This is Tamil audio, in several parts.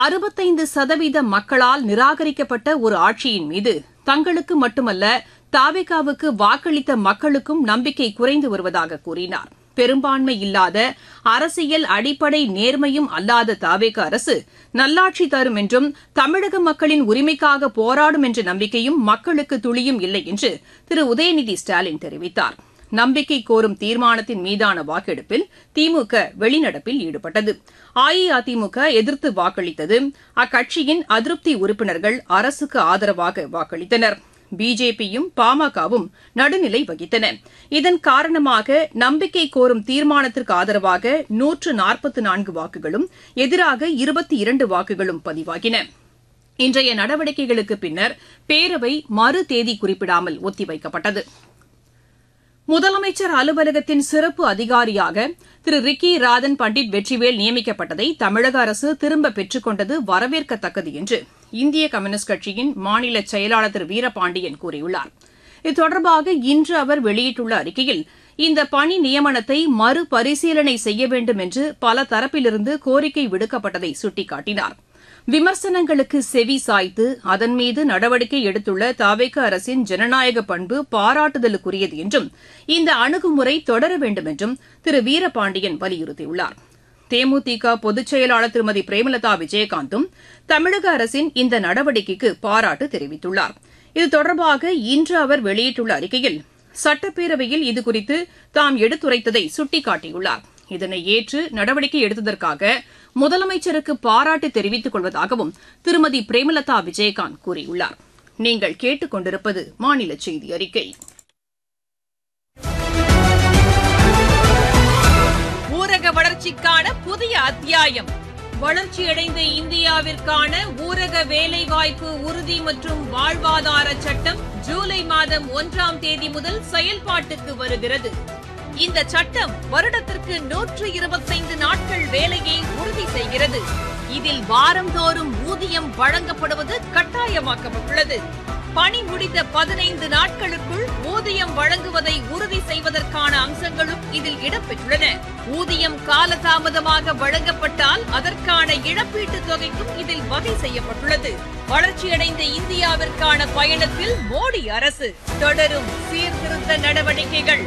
65% மக்களால் நிராகரிக்கப்பட்ட ஒரு ஆட்சியின் மீது தங்களுக்கு மட்டுமல்ல தவேகாவுக்கு வாக்களித்த மக்களுக்கும் நம்பிக்கை குறைந்து வருவதாக கூறினார். பெரும்பான்மை இல்லாத அரசியல் அடிப்படை நேர்மையும் அல்லாத தவேகா அரசு நல்லாட்சி தரும் என்றும் தமிழக மக்களின் உரிமைக்காக போராடும் என்ற நம்பிக்கையும் மக்களுக்கு துளியும் இல்லை என்று திரு உதயநிதி ஸ்டாலின் தெரிவித்தார். நம்பிக்கை கோரும் தீர்மானத்தின் மீதான வாக்கெடுப்பில் திமுக வெளிநடப்பில் ஈடுபட்டது. அஇஅதிமுக எதிர்த்து வாக்களித்தது. அக்கட்சியின் அதிருப்தி உறுப்பினர்கள் அரசுக்கு ஆதரவாக வாக்களித்தனர். பிஜேபியும் பாமகவும் நடுநிலை வகித்தன. இதன் காரணமாக நம்பிக்கை கோரும் தீர்மானத்திற்கு ஆதரவாக 144 வாக்குகளும் எதிராக 22 வாக்குகளும் பதிவாகின. இன்றைய நடவடிக்கைகளுக்கு பின்னர் பேரவை மறு தேதி குறிப்பிடாமல் ஒத்திவைக்கப்பட்டது. முதலமைச்சர் அலுவலகத்தின் சிறப்பு அதிகாரியாக திரு ரிக்கி ராதன் பண்டிட் வெற்றிவேல் நியமிக்கப்பட்டதை தமிழக அரசு திரும்பப் பெற்றுக் கொண்டது வரவேற்கத்தக்கது என்று இந்திய கம்யூனிஸ்ட் கட்சியின் மாநில செயலாளர் திரு வீரபாண்டியன் கூறியுள்ளார். இது தொடர்பாக இன்று அவர் வெளியிட்டுள்ள அறிக்கையில் இந்த பணி நியமனத்தை மறுபரிசீலனை செய்ய வேண்டும் என்று பல தரப்பிலிருந்து கோரிக்கை விடுக்கப்பட்டதை சுட்டிக்காட்டினார். விமர்சனங்களுக்கு செவி சாய்த்து அதன் மீது நடவடிக்கை எடுத்துள்ள தவேகா அரசின் ஜனநாயக பண்பு பாராட்டுதலுக்குரியது என்றும் இந்த அணுகுமுறை தொடர வேண்டும் என்றும் திரு வீரபாண்டியன் வலியுறுத்தியுள்ளார். தேமுதிக பொதுச் செயலாளர் திருமதி பிரேமலதா விஜயகாந்தும் தமிழக அரசின் இந்த நடவடிக்கைக்கு பாராட்டு தெரிவித்துள்ளார். இது தொடர்பாக இன்று அவர் வெளியிட்டுள்ள அறிக்கையில் சட்டப்பேரவையில் இதுகுறித்து தாம் எடுத்துரைத்ததை சுட்டிக்காட்டியுள்ளார். இதனை ஏற்று நடவடிக்கை எடுத்ததற்காக முதலமைச்சருக்கு பாராட்டு தெரிவித்துக் கொள்வதாகவும் திருமதி பிரேமலதா விஜயகாந்த் கூறியுள்ளார். நீங்கள் கேட்டுக் கொண்டிருப்பது மாநில செய்தி அறிக்கை. ஊரக வளர்ச்சிக்கான புதிய அத்தியாயம். வளர்ச்சியடைந்த இந்தியாவிற்கான ஊரக வேலைவாய்ப்பு உறுதி மற்றும் வாழ்வாதார சட்டம் ஜூலை மாதம் 1ஆம் தேதி முதல் செயல்பாட்டுக்கு வருகிறது. இந்த சட்டம் வருடத்திற்கு 125 நாட்கள் வேலையை உறுதி செய்கிறது. இதில் வாரந்தோறும் ஊதியம் வழங்கப்படுவது கட்டாயமாக்கப்பட்டுள்ளது. பணி முடிந்த 15 நாட்களுக்குள் ஊதியம் வழங்குவதை உறுதி செய்வதற்கான அம்சங்களும் இதில் இடம்பெற்றுள்ளன. ஊதியம் காலதாமதமாக வழங்கப்பட்டால் அதற்கான இழப்பீட்டுத் தொகைக்கும் இதில் வகை செய்யப்பட்டுள்ளது. வளர்ச்சியடைந்த இந்தியாவிற்கான பயணத்தில் மோடி அரசு தொடரும் சீர்திருத்த நடவடிக்கைகள்.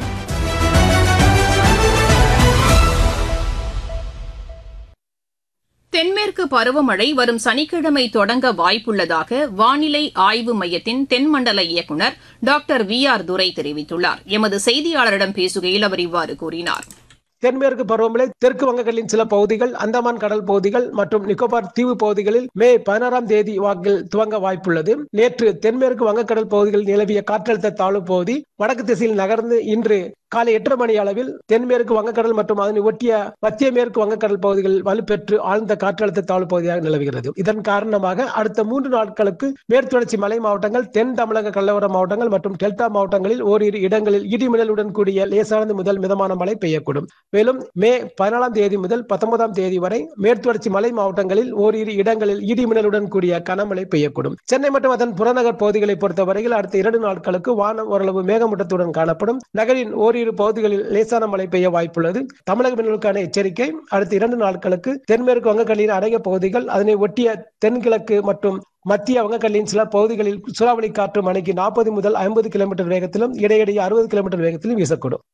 தென்மேற்கு பருவமழை வரும் சனிக்கிழமை தொடங்க வாய்ப்புள்ளதாக வானிலை ஆய்வு மையத்தின் தென்மண்டல இயக்குநர் டாக்டர் VR துரை தெரிவித்துள்ளார். எமது செய்தியாளரிடம் பேசுகையில் அவர் இவ்வாறு கூறினார். தென்மேற்கு பருவமழை தெற்கு வங்கக்கடலின் சில பகுதிகள், அந்தமான் கடல் பகுதிகள் மற்றும் நிக்கோபார் தீவு பகுதிகளில் மே 16ஆம் தேதி வாக்கில் துவங்க வாய்ப்புள்ளது. நேற்று தென்மேற்கு வங்கக்கடல் பகுதிகளில் நிலவிய காற்றழுத்த தாழ்வு பகுதி வடக்கு திசையில் நகர்ந்து இன்று காலை 8:30 மணி அளவில் தென்மேற்கு வங்கக்கடல் மற்றும் அதனை ஒட்டிய மத்திய மேற்கு வங்கக்கடல் பகுதிகளில் வலுப்பெற்று ஆழ்ந்த காற்றழுத்த தாழ்வு பகுதியாக நிலவுகிறது. இதன் காரணமாக அடுத்த 3 நாட்களுக்கு மேற்கு தொடர்ச்சி மலை மாவட்டங்கள், தென் தமிழக கடலோர மாவட்டங்கள் மற்றும் டெல்டா மாவட்டங்களில் ஓரிரு இடங்களில் இடிமின்னலுடன் கூடிய லேசானது முதல் மிதமான மழை பெய்யக்கூடும். மேலும் மே 14ஆம் தேதி முதல் 19ஆம் தேதி வரை மேற்கு தொடர்ச்சி மலை மாவட்டங்களில் ஓரிரு இடங்களில் இடிமின்னலுடன் கூடிய கனமழை பெய்யக்கூடும். சென்னை மற்றும் அதன் புறநகர் பகுதிகளை பொறுத்தவரையில் அடுத்த 2 நாட்களுக்கு வானம் ஓரளவு மேகமூட்டத்துடன் காணப்படும். நகரின் ஓரிரு பகுதிகளில் லேசான மழை பெய்ய வாய்ப்புள்ளது. தமிழக மீனவர்களுக்கான எச்சரிக்கை. அடுத்த 2 நாட்களுக்கு தென்மேற்கு வங்கக்கடலின் அநேக பகுதிகள், அதனை ஒட்டிய தென்கிழக்கு மற்றும் மத்திய வங்கக்கடலின் சில பகுதிகளில் சூறாவளி காற்று மணிக்கு 40 முதல் 50 கிலோமீட்டர் வேகத்திலும் இடையிடையே 60 கிலோமீட்டர் வேகத்திலும் வீசக்கூடும்.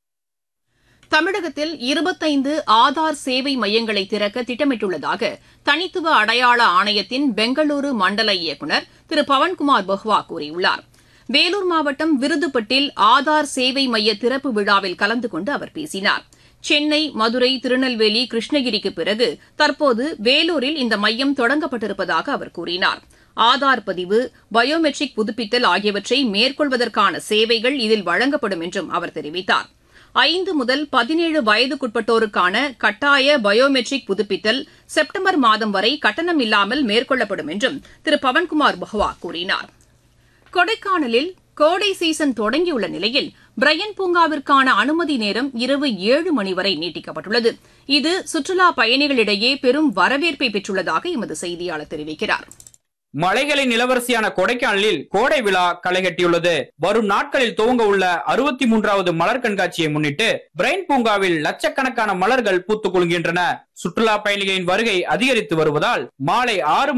தமிழகத்தில் 25 ஆதார் சேவை மையங்களை திறக்க திட்டமிட்டுள்ளதாக தனித்துவ அடையாள ஆணையத்தின் பெங்களூரு மண்டல இயக்குநர் திரு பவன்குமார் பஹ்வா கூறியுள்ளார். வேலூர் மாவட்டம் விருதுப்பட்டில் ஆதார் சேவை மைய திறப்பு விழாவில் கலந்து கொண்டு அவர் பேசினார். சென்னை, மதுரை, திருநெல்வேலி, கிருஷ்ணகிரிக்கு பிறகு தற்போது வேலூரில் இந்த மையம் தொடங்கப்பட்டிருப்பதாக அவர் கூறினார். ஆதார் பதிவு, பயோமெட்ரிக் புதுப்பித்தல் ஆகியவற்றை மேற்கொள்வதற்கான சேவைகள் இதில் வழங்கப்படும் என்றும் அவர் தெரிவித்தார். 5 முதல் 17 வயதுக்குட்பட்டோருக்கான கட்டாய பயோமெட்ரிக் புதுப்பித்தல் செப்டம்பர் மாதம் வரை கட்டணம் இல்லாமல் மேற்கொள்ளப்படும் என்றும் திரு பவன்குமார் பஹ்வா கூறினார். கொடைக்கானலில் கோடை சீசன் தொடங்கியுள்ள நிலையில் பிரையன் பூங்காவிற்கான அனுமதி நேரம் இரவு 7 மணி வரை நீட்டிக்கப்பட்டுள்ளது. இது சுற்றுலா பயணிகளிடையே பெரும் வரவேற்பை பெற்றுள்ளதாக எமது செய்தியாளர் தெரிவிக்கிறார். மலைகளின் இளவரசியான கொடைக்கானலில் கோடை விழா களை கட்டியுள்ளது. வரும் நாட்களில் துவங்க உள்ள 63வது மலர் கண்காட்சியை முன்னிட்டு பிரைன் பூங்காவில் லட்சக்கணக்கான மலர்கள் பூத்துக் குலுங்குகின்றன. சுற்றுலா பயணிகளின் வருகை அதிகரித்து வருவதால் மாலை 6